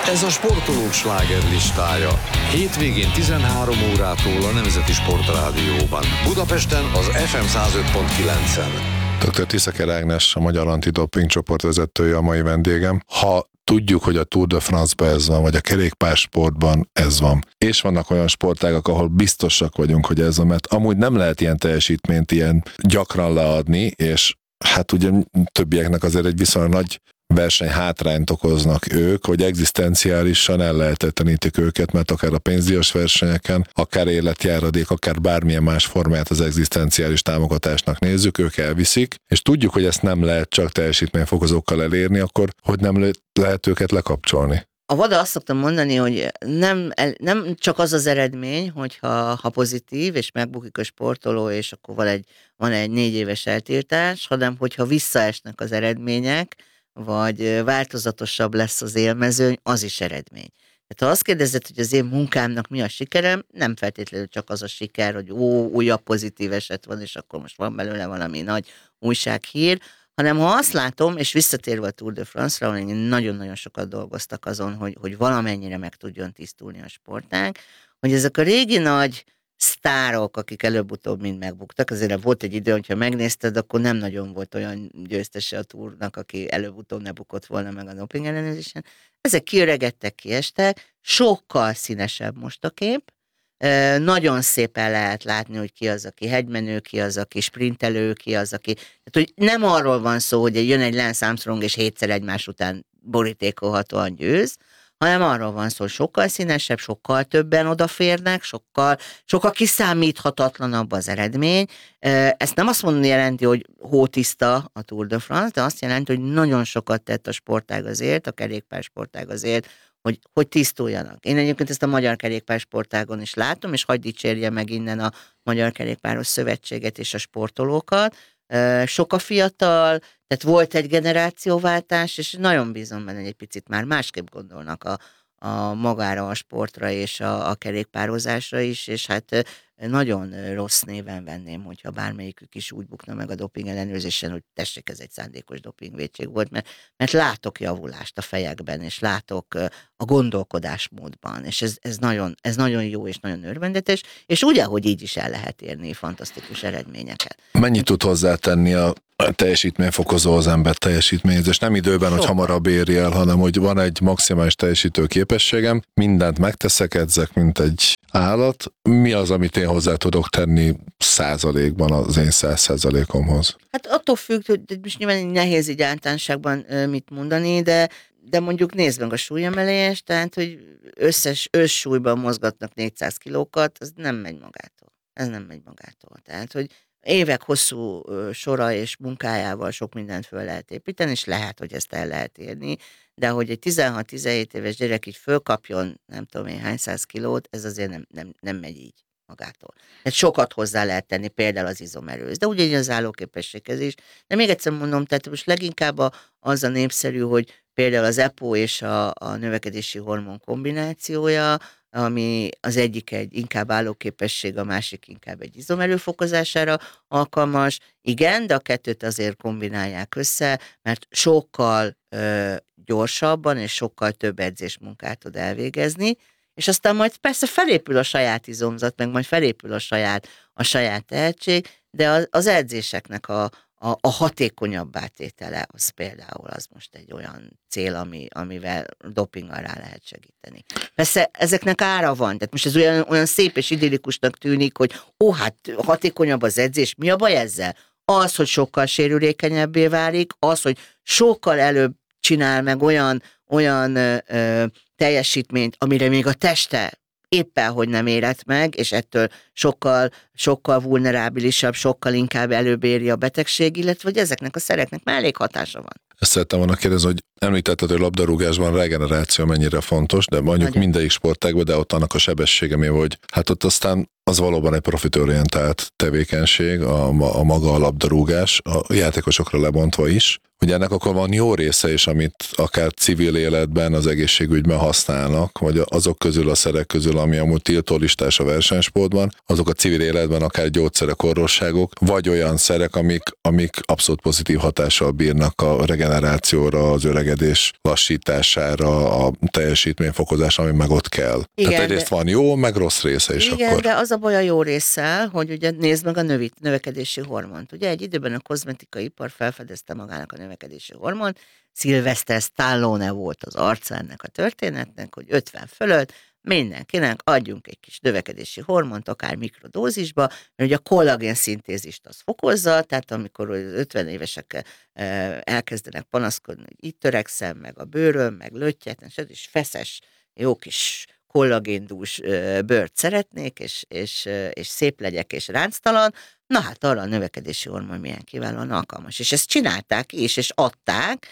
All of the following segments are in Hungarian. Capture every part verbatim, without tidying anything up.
Ez a sportolók slágerlistája. Hétvégén tizenhárom órától a Nemzeti Sportrádióban. Budapesten az ef em száz öt pont kilencen. doktor Tiszaker Ágnes, a Magyar Antidoping csoportvezetője a mai vendégem. Ha tudjuk, hogy a Tour de France-ban ez van, vagy a kerékpársportban ez van, és vannak olyan sportágak, ahol biztosak vagyunk, hogy ez van, mert amúgy nem lehet ilyen teljesítményt ilyen gyakran leadni, és hát ugye többieknek azért egy viszonylag nagy verseny hátrányt okoznak ők, hogy egzisztenciálisan ellehetetlenítik őket, mert akár a pénzdíjas versenyeken, akár életjáradék, akár bármilyen más formáját az egzisztenciális támogatásnak nézzük, ők elviszik, és tudjuk, hogy ezt nem lehet csak teljesítményfokozókkal elérni, akkor hogy nem lehet őket lekapcsolni? A VADA azt szoktam mondani, hogy nem, nem csak az az eredmény, hogyha ha pozitív, és megbukik a sportoló, és akkor van egy, van egy négy éves eltiltás, hanem hogyha visszaesnek az eredmények, vagy változatosabb lesz az élmezőny, az is eredmény. Tehát ha azt kérdezed, hogy az én munkámnak mi a sikerem, nem feltétlenül csak az a siker, hogy ó, újabb pozitív eset van, és akkor most van belőle valami nagy újsághír, hanem ha azt látom, és visszatérve a Tour de France-ra, ahol nagyon-nagyon sokat dolgoztak azon, hogy, hogy valamennyire meg tudjon tisztulni a sportág, hogy ezek a régi nagy sztárok, akik előbb-utóbb mind megbuktak, azért volt egy idő, hogyha megnézted, akkor nem nagyon volt olyan győztese a túrnak, aki előbb-utóbb ne bukott volna meg a doping ellenőrzésen. Ezek kiöregedtek, kiestek, sokkal színesebb most a kép, e, nagyon szépen lehet látni, hogy ki az, aki hegymenő, ki az, aki sprintelő, ki az, aki... Tehát, hogy nem arról van szó, hogy jön egy Lance Armstrong, és hétszer egymás után borítékolhatóan győz, hanem arról van szó, hogy sokkal színesebb, sokkal többen odaférnek, sokkal, sokkal kiszámíthatatlanabb az eredmény. Ezt nem azt mondani jelenti, hogy hótiszta a Tour de France, de azt jelenti, hogy nagyon sokat tett a sportág azért, a kerékpársportág azért, hogy, hogy tisztuljanak. Én egyébként ezt a Magyar Kerékpársportágon is látom, és hadd dicsérje meg innen a Magyar Kerékpáros Szövetséget és a sportolókat. Sok a fiatal, tehát volt egy generációváltás, és nagyon bízom benne, hogy egy picit már másképp gondolnak a, a magára, a sportra és a, a kerékpározásra is, és hát nagyon rossz néven venném, hogyha bármelyikük is úgy bukna meg a doping ellenőrzésen, hogy tessék, ez egy szándékos dopingvétség volt, mert, mert látok javulást a fejekben, és látok a gondolkodásmódban, és ez, ez, nagyon, ez nagyon jó és nagyon örvendetes, és úgy, ahogy így is el lehet érni fantasztikus eredményeket. Mennyit tud hozzátenni a teljesítményfokozó az ember teljesítményezés? Nem időben, hogy hamarabb éri el, hanem hogy van egy maximális teljesítő képességem, mindent megteszek, edzek, mint egy állat. Mi az, amit én hozzá tudok tenni százalékban az én száz százalékomhoz? Hát attól függ, hogy most nyilván nehéz így általánosságban mit mondani, de, de mondjuk nézd meg a súlyemelést, tehát, hogy összes összsúlyban mozgatnak négyszáz kilókat, az nem megy magától. Ez nem megy magától. Tehát, hogy évek hosszú sora és munkájával sok mindent föl lehet építeni, és lehet, hogy ezt el lehet érni, de hogy egy tizenhat-tizenhét éves gyerek így fölkapjon, nem tudom én hány száz kilót, ez azért nem, nem, nem megy így magától. Tehát sokat hozzá lehet tenni, például az izomerőz, de ugyanígy az állóképességhez is. De még egyszer mondom, tehát most leginkább a, az a népszerű, hogy például az e pé o és a, a növekedési hormon kombinációja, ami az egyik egy inkább állóképesség, a másik inkább egy izomerő fokozására alkalmas. Igen, de a kettőt azért kombinálják össze, mert sokkal ö, gyorsabban és sokkal több edzésmunkát tud elvégezni, és aztán majd persze felépül a saját izomzat, meg majd felépül a saját, a saját tehetség, de az, az edzéseknek a, a, a hatékonyabb átétele, az például az most egy olyan cél, ami, amivel dopinggal rá lehet segíteni. Persze ezeknek ára van, tehát most ez olyan, olyan szép és idillikusnak tűnik, hogy ó, hát hatékonyabb az edzés, mi a baj ezzel? Az, hogy sokkal sérülékenyebbé válik, az, hogy sokkal előbb csinál meg olyan, olyan ö, ö, teljesítményt, amire még a teste éppen, hogy nem érett meg, és ettől sokkal, sokkal vulnerábilisabb, sokkal inkább előbb éri a betegség, illetve hogy ezeknek a szereknek mellékhatása van. Ezt szerettem volna kérdezni, hogy említetted, hogy labdarúgásban a regeneráció mennyire fontos, de mondjuk Nagyon. mindegyik sportágban, de ott annak a sebessége mi, hogy hát ott aztán az valóban egy profitorientált tevékenység, a, a maga a labdarúgás, a játékosokra lebontva is. Ugye ennek akkor van jó része is, amit akár civil életben, az egészségügyben használnak, vagy azok közül a szerek közül, ami amúgy tiltólistás a versenysportban, azok a civil életben akár gyógyszerek, orvosságok, vagy olyan szerek, amik, amik abszolút pozitív hatással bírnak a regenerációra, az öregedés lassítására, a teljesítményfokozásra, ami meg ott kell. Igen, tehát egyrészt de... van jó, meg rossz része is igen, akkor. De az a baj a jó résszel, hogy ugye nézd meg a növi, növekedési hormont. Ugye egy időben a kozmetikai ipar felfedezte magának a növekedési hormont, Sylvester Stallone volt az arca ennek a történetnek, hogy ötven fölött mindenkinek adjunk egy kis növekedési hormont, akár mikrodózisba, mert ugye a kollagén szintézist az fokozza, tehát amikor ötven évesek elkezdenek panaszkodni, hogy itt törekszem, meg a bőröm, meg löttyet, és feszes, jó kis kollagéndús bőrt szeretnék, és, és, és szép legyek, és ránctalan, na hát arra a növekedési hormon milyen kiválóan alkalmas. És ezt csinálták is, és adták,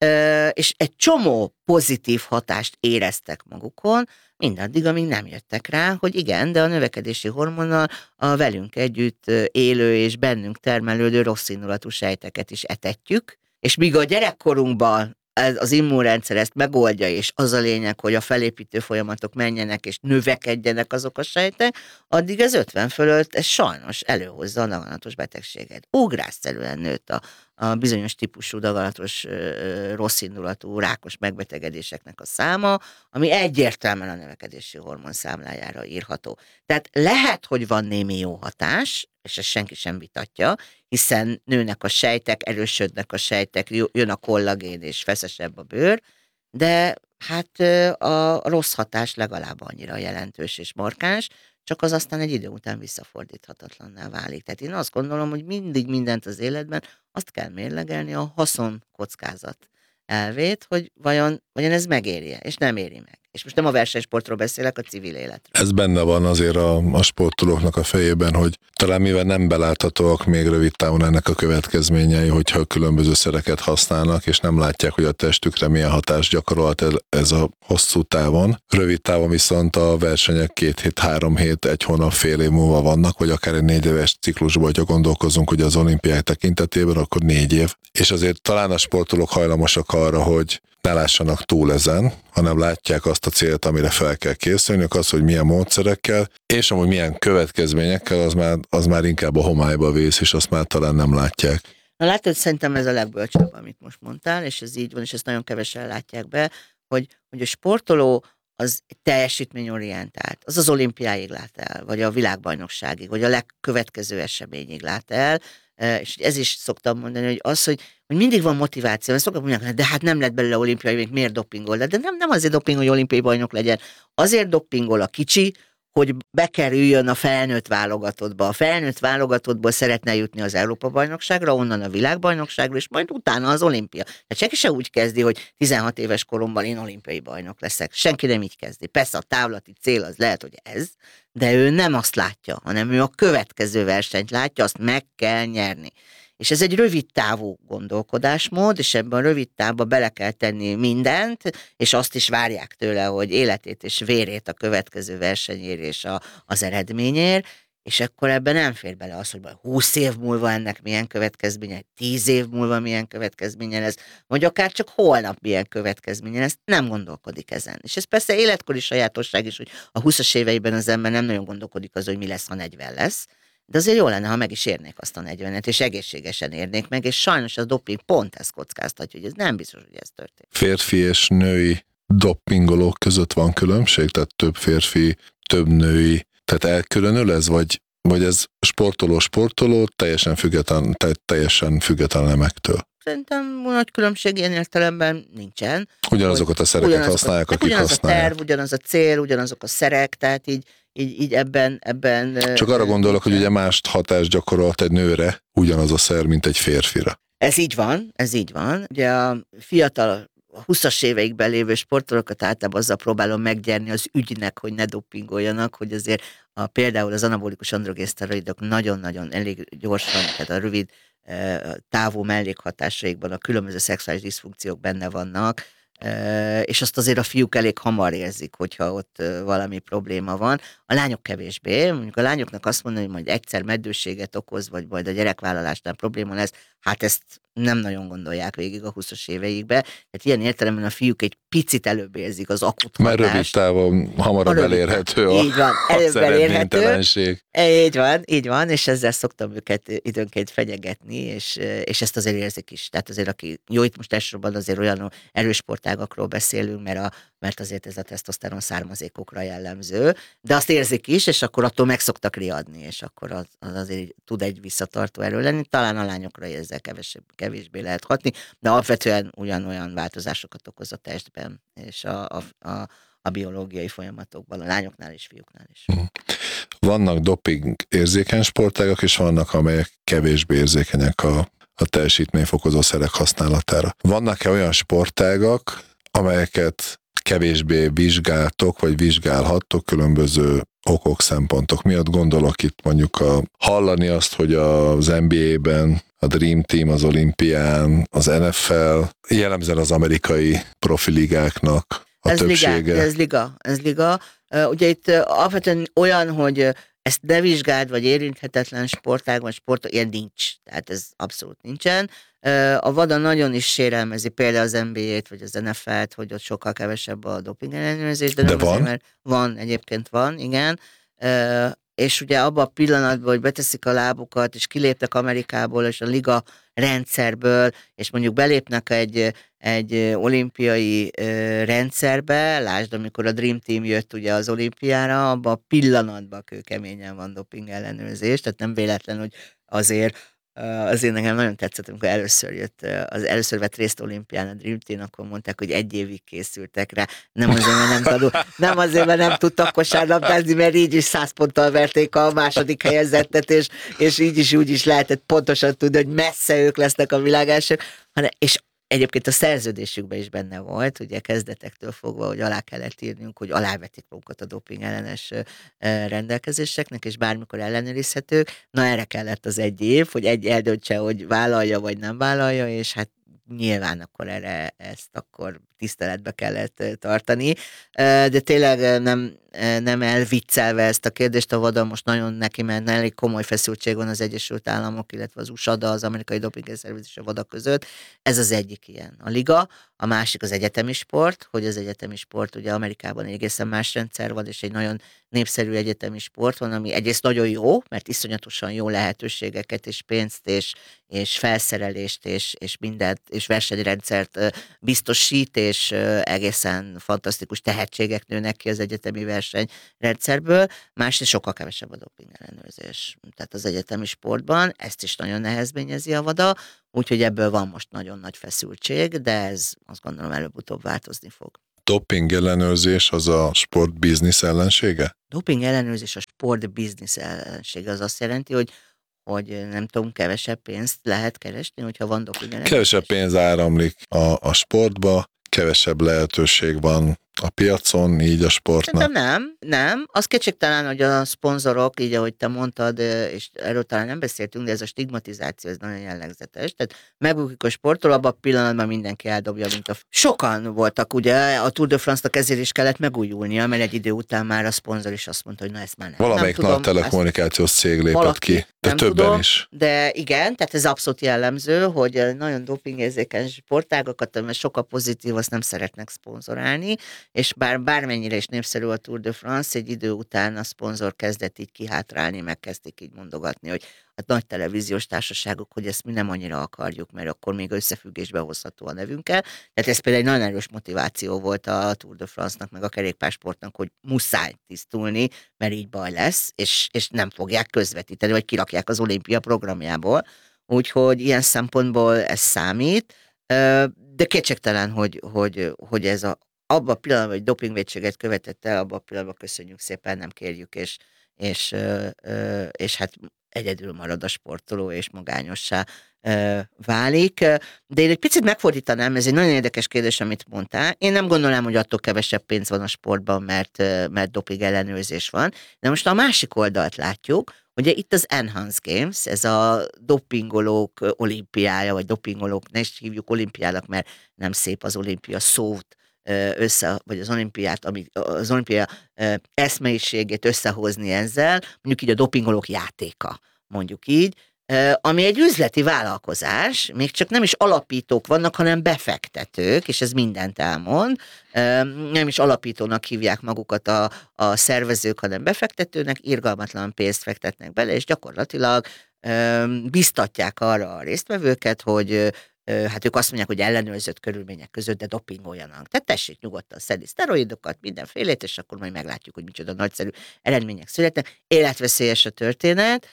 és egy csomó pozitív hatást éreztek magukon, mindaddig, amíg nem jöttek rá, hogy igen, de a növekedési hormonnal a velünk együtt élő és bennünk termelődő rosszindulatú sejteket is etetjük, és míg a gyerekkorunkban ez, az immunrendszer ezt megoldja, és az a lényeg, hogy a felépítő folyamatok menjenek, és növekedjenek azok a sejtek, addig ez ötven fölött, ez sajnos előhozza a daganatos betegséget. Ugrásszerűen nőtt a, a bizonyos típusú daganatos rosszindulatú rákos megbetegedéseknek a száma, ami egyértelműen a növekedési hormon számlájára írható. Tehát lehet, hogy van némi jó hatás, és ezt senki sem vitatja, hiszen nőnek a sejtek, erősödnek a sejtek, jön a kollagén, és feszesebb a bőr, de hát a rossz hatás legalább annyira jelentős és markáns, csak az aztán egy idő után visszafordíthatatlanná válik. Tehát én azt gondolom, hogy mindig mindent az életben azt kell mérlegelni a haszon-kockázat elvét, hogy vajon, vajon ez megéri-e, és nem éri meg. És most nem a versenysportról beszélek, a civil életről. Ez benne van azért a, a sportolóknak a fejében, hogy talán mivel nem beláthatóak még rövid távon ennek a következményei, hogyha különböző szereket használnak, és nem látják, hogy a testükre milyen hatást gyakorolt ez a hosszú távon. Rövid távon viszont a versenyek két hét, három hét, egy hónap, fél év múlva vannak, vagy akár egy négy éves ciklusban, hogyha gondolkozunk, hogy az olimpiák tekintetében, akkor négy év. És azért talán a sportolók hajlamosak arra, hogy ne lássanak túl ezen, hanem látják azt a célt, amire fel kell készülniük, az, hogy milyen módszerekkel, és amúgy milyen következményekkel, az már, az már inkább a homályba vész, és azt már talán nem látják. Na látod, szerintem ez a legbölcsebb, amit most mondtál, és ez így van, és ezt nagyon kevesen látják be, hogy, hogy a sportoló az teljesítményorientált, az az olimpiáig lát el, vagy a világbajnokságig, vagy a legkövetkező eseményig lát el, és ez is szoktam mondani, hogy az, hogy, hogy mindig van motiváció, ezt szoktam mondani, de hát nem lett belőle olimpiai, még miért dopingol, de nem, nem azért doping, hogy olimpiai bajnok legyen, azért dopingol a kicsi, hogy bekerüljön a felnőtt válogatottba. A felnőtt válogatottból szeretne jutni az Európa-bajnokságra, onnan a világbajnokságra, és majd utána az olimpia. Tehát senki se úgy kezdi, hogy tizenhat éves koromban én olimpiai bajnok leszek. Senki nem így kezdi. Persze a távlati cél az lehet, hogy ez, de ő nem azt látja, hanem ő a következő versenyt látja, azt meg kell nyerni. És ez egy rövid távú gondolkodásmód, és ebben a rövid távba bele kell tenni mindent, és azt is várják tőle, hogy életét és vérét a következő versenyér és a, az eredményér, és akkor ebben nem fér bele az, hogy húsz év múlva ennek milyen következménye, tíz év múlva milyen következménye lesz, vagy akár csak holnap milyen következménye lesz, nem gondolkodik ezen. És ez persze életkori sajátosság is, hogy a húszas éveiben az ember nem nagyon gondolkodik az, hogy mi lesz, ha negyven lesz, de azért jó lenne, ha meg is érnék azt a negyvenet, és egészségesen érnék meg, és sajnos a doping pont ezt kockáztatja, hogy ez nem biztos, hogy ez történik. Férfi és női dopingolók között van különbség? Tehát több férfi, több női, tehát elkülönül ez, vagy, vagy ez sportoló-sportoló, teljesen független, teljesen független nemektől? Szerintem nagy különbség ilyen értelemben nincsen. Ugyanazokat a szereket ugyanazok használják, akik ugyanaz használják. Ugyanaz a terv, ugyanaz a cél, ugyanazok a szerek, tehát így Így, így ebben, ebben... Csak arra gondolok, hogy ugye mást hatást gyakorolt egy nőre ugyanaz a szer, mint egy férfira. Ez így van, ez így van. Ugye a fiatal, a húszas éveikben lévő sportolókat általában azzal próbálom meggyerni az ügynek, hogy ne dopingoljanak, hogy azért a, például az anabolikus androgénszteroidok nagyon-nagyon elég gyorsan, tehát a rövid távú mellékhatásaikban a különböző szexuális diszfunkciók benne vannak, és azt azért a fiúk elég hamar érzik, hogyha ott valami probléma van. A lányok kevésbé, mondjuk a lányoknak azt mondani, hogy majd egyszer meddőséget okoz, vagy majd a gyerekvállalásnál probléma lesz, hát ezt nem nagyon gondolják végig a húszas éveikbe. Tehát ilyen értelemben a fiúk egy picit előbb érzik az akut hatást. Mert rövid távon hamarabb rövid, elérhető a, így van, az eredménytelenség. Így van, így van, és ezzel szoktam őket időnként fenyegetni, és, és ezt azért érzik is. Tehát azért, aki, jó, itt most elsősorban azért olyan erős sportágakról beszélünk, mert, a, mert azért ez a tesztoszteron származékokra jellemző, de azt érzik is, és akkor attól meg szoktak riadni, és akkor az, az azért tud egy visszatartó erő lenni. Talán a lányokra ezzel kevesebb, kevésbé lehet hatni, de alapvetően ugyanolyan változásokat okoz a testben, és a, a, a, a biológiai folyamatokban, a lányoknál és fiúknál is. Vannak doping érzékeny sportágak, és vannak, amelyek kevésbé érzékenyek a, a teljesítményfokozó szerek használatára. Vannak-e olyan sportágak, amelyeket kevésbé vizsgáltok, vagy vizsgálhattok különböző okok, szempontok miatt? Gondolok itt mondjuk a, hallani azt, hogy az en bé á-ben a Dream Team az olimpián, az en ef el, jellemzően az amerikai profiligáknak a ez többsége. Liga, ez liga, ez liga. Uh, ugye itt uh, alapvetően olyan, hogy uh, ezt ne vizsgáld, vagy érinthetetlen sportág, vagy sport, ilyen nincs. Tehát ez abszolút nincsen. Uh, a VADA nagyon is sérelmezi például az en bé á-t, vagy az en ef el-t, hogy ott sokkal kevesebb a doping ellenőrzés, de, de nem van? azért, mert van, egyébként van, igen. Uh, és ugye abban a pillanatban, hogy beteszik a lábukat, és kiléptek Amerikából, és a liga rendszerből, és mondjuk belépnek egy, egy olimpiai rendszerbe, lásd, amikor a Dream Team jött ugye az olimpiára, abban a pillanatban kőkeményen van doping ellenőrzés, tehát nem véletlen, hogy azért azért nekem nagyon tetszett, amikor először jött, az először vett részt olimpián a Dream Team, akkor mondták, hogy egy évig készültek rá. Nem azért, mert nem, tanul, nem, azért, mert nem tudtak kosárlabdázni, mert így is száz ponttal verték a második helyezettet, és, és így is úgy is lehetett pontosan tudni, hogy messze ők lesznek a világ elsők, hanem, és egyébként a szerződésükben is benne volt, ugye kezdetektől fogva, hogy alá kellett írnunk, hogy alávetik magukat a doping ellenes rendelkezéseknek, és bármikor ellenőrizhetők. Na erre kellett az egy év, hogy egy eldöntse, hogy vállalja vagy nem vállalja, és hát nyilván akkor erre ezt akkor tiszteletbe kellett tartani, de tényleg nem, nem elviccelve ezt a kérdést, a VADA most nagyon neki ment, elég komoly feszültség van az Egyesült Államok, illetve az u es á dé á, az amerikai dopingszervezet és a VADA között. Ez az egyik ilyen. A liga, a másik az egyetemi sport, hogy az egyetemi sport ugye Amerikában egy egészen más rendszer van, és egy nagyon népszerű egyetemi sport van, ami egyrészt nagyon jó, mert iszonyatosan jó lehetőségeket és pénzt és, és felszerelést és, és mindent, és versenyrendszert biztosít, és egészen fantasztikus tehetségek nőnek ki az egyetemi versenyrendszerből, másrészt sokkal kevesebb a doping ellenőrzés. Tehát az egyetemi sportban ezt is nagyon nehezményezi a VADA, úgyhogy ebből van most nagyon nagy feszültség, de ez azt gondolom előbb-utóbb változni fog. Doping ellenőrzés az a sport biznisz ellensége? Doping ellenőrzés a sport biznisz ellensége, az azt jelenti, hogy hogy nem tudom, kevesebb pénzt lehet keresni, hogyha van doping ellenőrzés. Kevesebb pénz áramlik a, a sportba, kevesebb lehetőség van a piacon, így a sportnak. Szerintem nem, nem. Az kétségtelen, hogy a szponzorok, így ahogy te mondtad, és erről talán nem beszéltünk, de ez a stigmatizáció, ez nagyon jellegzetes. Tehát megbukik a sportoló, abban a pillanatban mindenki eldobja, mint a... Sokan voltak, ugye, a Tour de France-nak ezért is kellett megújulnia, mert egy idő után már a szponzor is azt mondta, hogy na ezt már nem. Valamelyik nem nagy tudom, telekommunikációs cég lépett valaki, ki, de nem többen tudom, is. De igen, tehát ez abszolút jellemző, hogy nagyon dopingérzékeny sportágakat, mert sokkal pozitív, azt nem szeretnek szponzorálni, és bár bármennyire is népszerű a Tour de France, egy idő után a szponzor kezdett így kihátrálni, megkezdték így mondogatni, hogy a nagy televíziós társaságok, hogy ezt mi nem annyira akarjuk, mert akkor még összefüggésbe hozható a nevünkkel. Tehát ez például egy nagyon erős motiváció volt a Tour de France-nak, meg a kerékpársportnak, hogy muszáj tisztulni, mert így baj lesz, és, és nem fogják közvetíteni, vagy kirakják az olimpia programjából. Úgyhogy ilyen szempontból ez számít, de kétségtelen, hogy, hogy, hogy ez a abban a pillanatban, hogy dopingvétséget követett el, abban a pillanatban köszönjük szépen, nem kérjük, és, és, és hát egyedül marad a sportoló, és magányossá válik. De én egy picit megfordítanám, ez egy nagyon érdekes kérdés, amit mondtál. Én nem gondolnám, hogy attól kevesebb pénz van a sportban, mert, mert doping ellenőrzés van. De most a másik oldalt látjuk, Ugye itt az Enhanced Games, ez a dopingolók olimpiája, vagy dopingolók, ne is hívjuk olimpiának, mert nem szép az olimpia szót össze, vagy az olimpiát, ami, az olimpia eszmeiségét összehozni ezzel, mondjuk így a dopingolók játéka, mondjuk így, ami egy üzleti vállalkozás, még csak nem is alapítók vannak, hanem befektetők, és ez mindent elmond. Nem is alapítónak hívják magukat a, a szervezők, hanem befektetőnek, irgalmatlan pénzt fektetnek bele, és gyakorlatilag biztatják arra a résztvevőket, hogy hát ők azt mondják, hogy ellenőrzött körülmények között, de dopingoljanak. Tehát tessék nyugodtan szedni szteroidokat, mindenfélét, és akkor majd meglátjuk, hogy micsoda nagyszerű eredmények születnek. Életveszélyes a történet.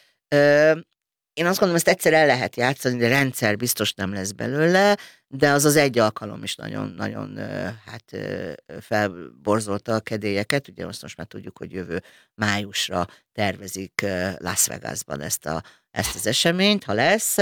Én azt gondolom, ezt egyszer el lehet játszani, de rendszer biztos nem lesz belőle, de az az egy alkalom is nagyon-nagyon hát felborzolta a kedélyeket. Ugye azt most már tudjuk, hogy jövő májusra tervezik Las Vegasban ezt, a, ezt az eseményt, ha lesz.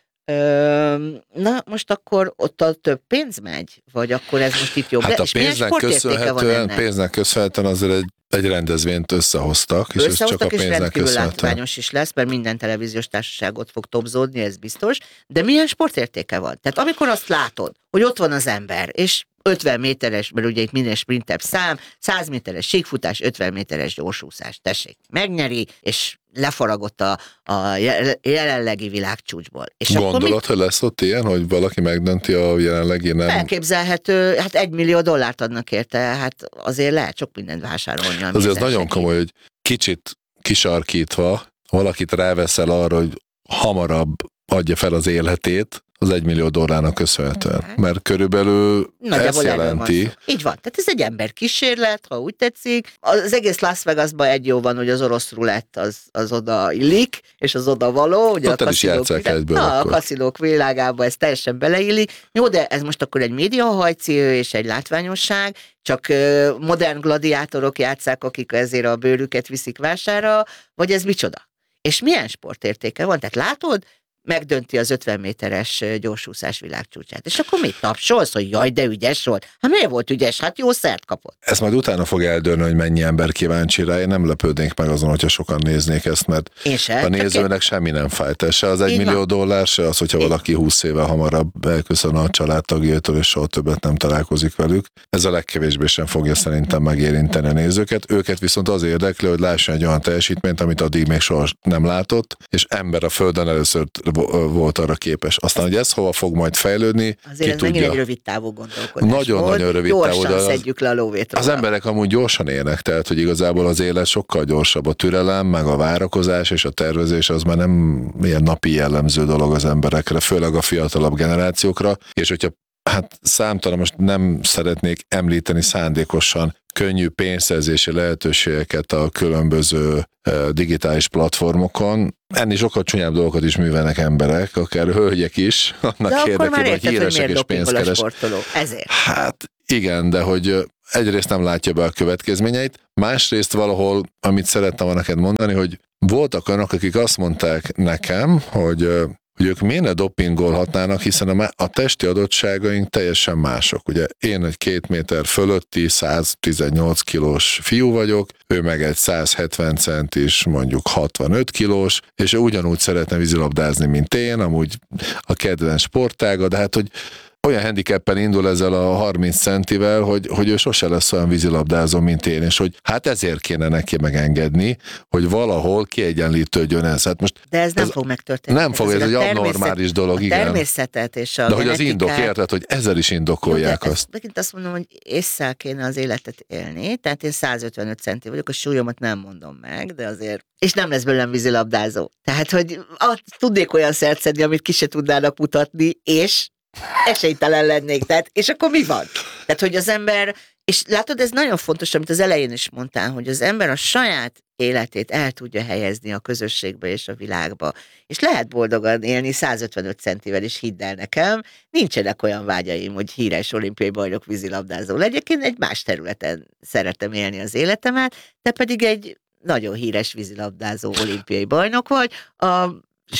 Na, most akkor ott a több pénz megy? Vagy akkor ez most itt jobb? Hát de, a pénznek köszönhetően, pénznek köszönhetően azért egy, egy rendezvényt összehoztak, és összehoztak, ez csak a és pénznek rendkívül köszönhetően. látványos is lesz, mert minden televíziós társaság ott fog topzódni, ez biztos. De milyen sportértéke van? Tehát amikor azt látod, hogy ott van az ember, és ötven méteres, mert ugye itt minden sprintebb szám, száz méteres síkfutás, ötven méteres gyorsúszás, tessék, megnyeri, és lefaragott a, a jelenlegi világcsúcsból. És Gondolod, hogy lesz ott ilyen, hogy valaki megdönti a jelenlegi nem? Elképzelhető, hát egy millió dollárt adnak érte, hát azért lehet sok mindent vásárolni. Azért az nagyon komoly, hogy kicsit kisarkítva valakit ráveszel arra, hogy hamarabb adja fel az életét, az egymillió dollárnak köszönhetően. Uh-huh. Mert körülbelül nagyjából ezt jelenti. Van így van. Tehát ez egy ember kísérlet, ha úgy tetszik. Az egész Las Vegasban egy jó van, hogy az orosz rulett az, az oda illik, és az oda való. Ugye ott a el is játsszák világ... egyből Na, akkor. a kaszinók világában ez teljesen beleillik. Jó, de ez most akkor egy médiahajció és egy látványosság, csak modern gladiátorok játsszák, akik ezért a bőrüket viszik vására, vagy ez micsoda? És milyen sportértéke van? Tehát látod, megdönti az ötven méteres gyorsúszás világcsúcsát. És akkor mit tapsolsz, hogy jaj, de ügyes volt? Hát miért volt ügyes? Hát jó szert kapott. Ez majd utána fog eldőlni, hogy mennyi ember kíváncsi rá. Én nem lepődnék meg azon, hogyha sokan néznék ezt, mert se, a nézőnek én... semmi nem fájt. Se az egy millió dollár, se az, hogyha Így. valaki húsz éve hamarabb elköszön a családtagjaitól, és soha többet nem találkozik velük. Ez a legkevésbé sem fogja szerintem megérinteni a nézőket. Őket viszont az érdekli, hogy lásson egy olyan teljesítményt, amit addig még soha nem látott, és ember a földön először volt arra képes. Aztán, hogy ez hova fog majd fejlődni, azért ez megint egy rövid távú gondolkodás. Nagyon-nagyon rövid távú. Gyorsan szedjük le a lóvét róla. Az emberek amúgy gyorsan élnek, tehát, hogy igazából az élet sokkal gyorsabb. A türelem, meg a várakozás és a tervezés az már nem ilyen napi jellemző dolog az emberekre, főleg a fiatalabb generációkra, és hogyha hát számtalan, most nem szeretnék említeni szándékosan könnyű pénzszerzési lehetőségeket a különböző digitális platformokon. Ennél sokkal csúnyább dolgokat is művelnek emberek, akár hölgyek is, annak érdekében, hogy híresek és pénzkeres. Ezért. Hát igen, de hogy egyrészt nem látja be a következményeit, másrészt valahol, amit szerettem volna neked mondani, hogy voltak olyanok, akik azt mondták nekem, hogy hogy ők miért ne dopingolhatnának, hiszen a, a testi adottságaink teljesen mások. Ugye én egy két méter fölötti, száz tizennyolc kilós fiú vagyok, ő meg egy száz hetven centis, mondjuk hatvanöt kilós, és ő ugyanúgy szeretne vízilabdázni, mint én, amúgy a kedvenc sportága, de hát, hogy olyan handicappen indul ezzel a harminc centivel, hogy, hogy ő sose lesz olyan vízilabdázó, mint én, és hogy hát ezért kéne neki megengedni, hogy valahol kiegyenlítődjön ez. Hát most de ez nem ez fog megtörténni. Nem fog, ez egy abnormális dolog, a igen. természetet és a de hogy az genetikát... indok, érted, hogy ezzel is indokolják jó, azt. Megint azt mondom, hogy ésszel kéne az életet élni, tehát én száz ötvenöt centi vagyok, a súlyomat nem mondom meg, de azért, és nem lesz belőlem vízilabdázó. Tehát, hogy ah, tudnék olyan szert szedni, amit ki se tudnának mutatni, és esélytelen lennék. Tehát, és akkor mi van? Tehát, hogy az ember, és látod, ez nagyon fontos, amit az elején is mondtál, hogy az ember a saját életét el tudja helyezni a közösségbe és a világba. És lehet boldogan élni száz ötvenöt centivel is, hidd el nekem, nincsenek olyan vágyaim, hogy híres olimpiai bajnok vízilabdázó legyek, én egy más területen szeretem élni az életemet, te pedig egy nagyon híres vízilabdázó olimpiai bajnok vagy, a sok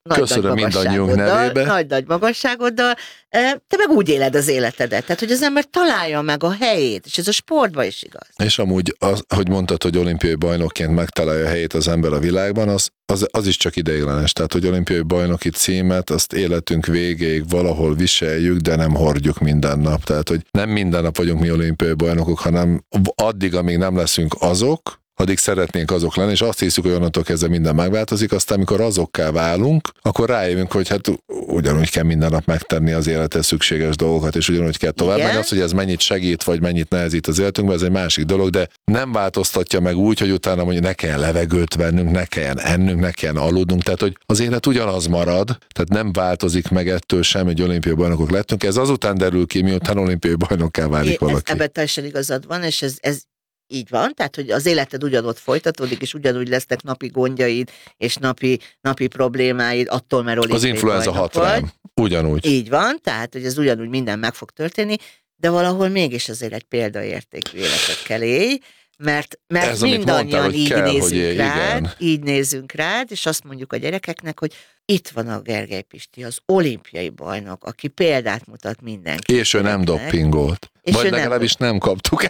Köszönöm mindannyiunk nevébe. Nagy-nagy magasságoddal, te meg úgy éled az életedet. Tehát, hogy az ember találja meg a helyét, és ez a sportban is igaz. És amúgy, az, hogy mondtad, hogy olimpiai bajnokként megtalálja a helyét az ember a világban, az, az, az is csak ideiglenes. Tehát, hogy olimpiai bajnoki címet, azt életünk végéig valahol viseljük, de nem hordjuk minden nap. Tehát, hogy nem minden nap vagyunk mi olimpiai bajnokok, hanem addig, amíg nem leszünk azok, addig szeretnénk azok lenni, és azt hiszük, hogy onnantól kezdve minden megváltozik, aztán amikor azokká válunk, akkor rájövünk, hogy hát ugyanúgy kell minden nap megtenni az élethez szükséges dolgokat, és ugyanúgy kell tovább menni. Az, hogy ez mennyit segít, vagy mennyit nehezít az életünkben, ez egy másik dolog, de nem változtatja meg úgy, hogy utána mondjuk ne kelljen levegőt vennünk, ne kelljen ennünk, ne kelljen aludnunk, tehát hogy az élet ugyanaz marad, tehát nem változik meg ettől sem, hogy olimpiai bajnokok lettünk. Ez azután derül ki, miután olimpiai bajnokká válik é, valaki. Ebben teljesen igazad van, és ez, ez így van, tehát, hogy az életed ugyanott folytatódik, és ugyanúgy lesznek napi gondjaid, és napi, napi problémáid, attól, mert olimpiai az influenza hat rám, ugyanúgy. Így van, tehát, hogy ez ugyanúgy minden meg fog történni, de valahol mégis azért egy példaértékű életet kell élj, mert, mert ez, mindannyian mondtál, így kell, nézünk rád, igen. így nézünk rád, és azt mondjuk a gyerekeknek, hogy itt van a Gergely Pisti, az olimpiai bajnok, aki példát mutat mindenki. És ő nem doppingolt. És vagy legalábbis nem, nem kaptuk.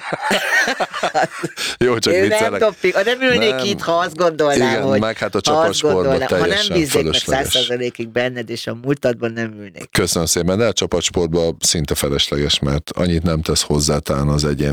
Jó, csak ő viccelek. nem dopping. Ha nem ülnék nem. itt, ha azt gondolnám, igen, hogy... meg hát a csapatsportban teljesen fölösleges. Ha nem bízzék meg száz százalékig benned, és a múltadban nem ülnék. Köszönöm szépen, de a csapatsportban szinte felesleges, mert annyit nem tesz hozzá talán az egyén.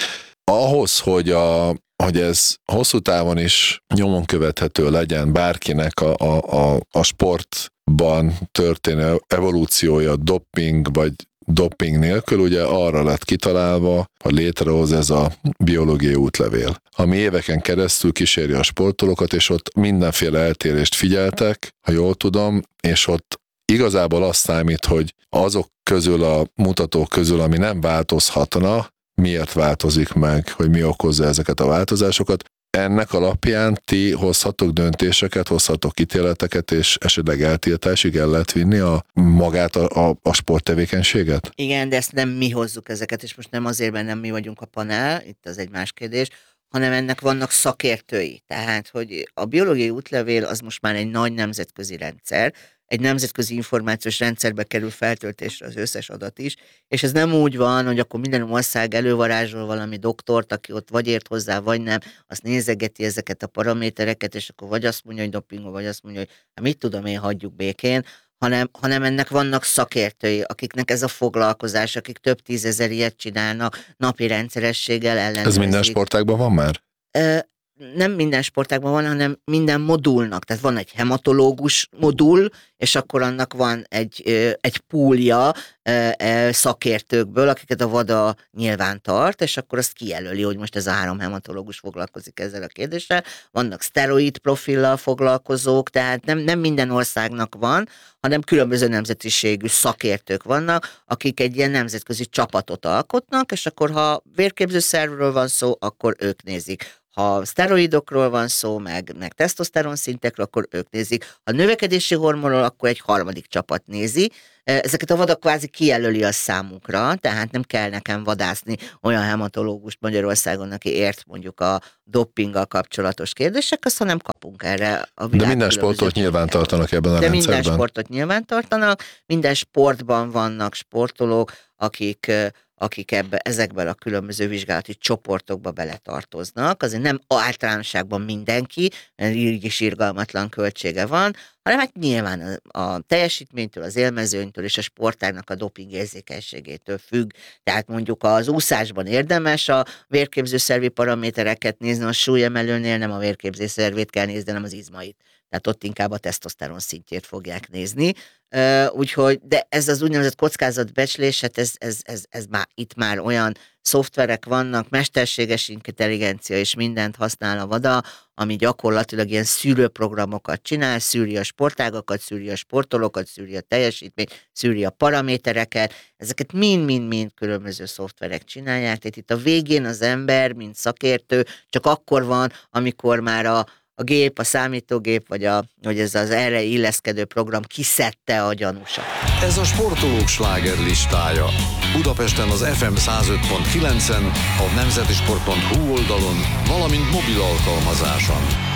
Ahhoz, hogy, a, hogy ez hosszú távon is nyomon követhető legyen bárkinek a, a, a, a sportban történő evolúciója, doping vagy doping nélkül, ugye arra lett kitalálva, hogy létrehoz ez a biológiai útlevél, ami éveken keresztül kíséri a sportolókat, és ott mindenféle eltérést figyeltek, ha jól tudom, és ott igazából azt számít, hogy azok közül a mutatók közül, ami nem változhatna, miért változik meg, hogy mi okozza ezeket a változásokat. Ennek alapján ti hozhatok döntéseket, hozhatok ítéleteket, és esetleg eltiltásig el lehet vinni a magát, a, a, a sporttevékenységet? Igen, de ezt nem mi hozzuk ezeket, és most nem azért, mert nem mi vagyunk a panel, itt az egy más kérdés, hanem ennek vannak szakértői. Tehát, hogy a biológiai útlevél az most már egy nagy nemzetközi rendszer, egy nemzetközi információs rendszerbe kerül feltöltésre az összes adat is, és ez nem úgy van, hogy akkor minden ország elővarázsol valami doktort, aki ott vagy ért hozzá, vagy nem, azt nézegeti ezeket a paramétereket, és akkor vagy azt mondja, hogy dopingol, vagy azt mondja, hogy hát mit tudom én, hagyjuk békén, hanem, hanem ennek vannak szakértői, akiknek ez a foglalkozás, akik több tízezer ilyet csinálnak napi rendszerességgel ellenőrzik. Ez minden sportágban van már? Ö, nem minden sportágban van, hanem minden modulnak. Tehát van egy hematológus modul, és akkor annak van egy, egy púlja szakértőkből, akiket a VADA nyilván tart, és akkor azt kijelöli, hogy most ez a három hematológus foglalkozik ezzel a kérdéssel. Vannak szteroid profillal foglalkozók, tehát nem, nem minden országnak van, hanem különböző nemzetiségű szakértők vannak, akik egy ilyen nemzetközi csapatot alkotnak, és akkor ha vérképzőszervről van szó, akkor ők nézik. Ha szteroidokról van szó, meg, meg tesztoszteron szintekről, akkor ők nézik. Ha növekedési hormonról, akkor egy harmadik csapat nézi. Ezeket a VADA kvázi kijelöli a számukra, tehát nem kell nekem vadászni olyan hematológust Magyarországon, aki ért mondjuk a doppinggal kapcsolatos kérdésekhez, hanem kapunk erre a világ. De minden sportot nyilván tartanak ebben a De rendszerben. minden sportot nyilván tartanak, minden sportban vannak sportolók, akik akik ebbe, ezekben a különböző vizsgálati csoportokba beletartoznak. Azért nem általánosságban mindenki, mert így is irgalmatlan költsége van, hanem hát nyilván a, a teljesítménytől, az élmezőnytől és a sportágnak a doping érzékenységétől függ. Tehát mondjuk az úszásban érdemes a vérképzőszervi paramétereket nézni, a súlyemelőnél nem a vérképzőszervét kell nézni, hanem az izmait. Tehát ott inkább a tesztoszteron szintjét fogják nézni. Uh, úgyhogy, de ez az úgynevezett kockázatbecslés, hát ez, ez, ez, ez már, itt már olyan szoftverek vannak, mesterséges intelligencia és mindent használ a VADA, ami gyakorlatilag ilyen szűrőprogramokat csinál, szűri a sportágakat, szűri a sportolókat, szűri a teljesítményt, szűri a paramétereket, ezeket mind-mind-mind különböző szoftverek csinálják, tehát itt a végén az ember, mint szakértő, csak akkor van, amikor már a a gép, a számítógép, vagy, a, vagy ez az erre illeszkedő program kiszedte a gyanúsat. Ez a sportolók sláger listája. Budapesten az ef em száz öt pont kilencen, a nemzetisport pont hu oldalon, valamint mobil alkalmazáson.